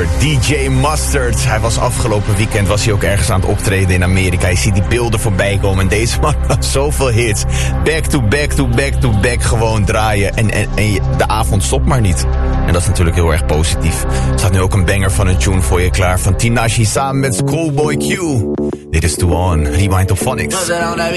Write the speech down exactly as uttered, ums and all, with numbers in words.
D J Mustard. Hij was afgelopen weekend, was hij ook ergens aan het optreden in Amerika. Je ziet die beelden voorbij komen en deze man had zoveel hits. Back to back to back to back gewoon draaien. En, en, en de avond stopt maar niet. En dat is natuurlijk heel erg positief. Er staat nu ook een banger van een tune voor je klaar. Van Tinashe samen met Schoolboy Q. Dit is Too On, Rewind of Phonics.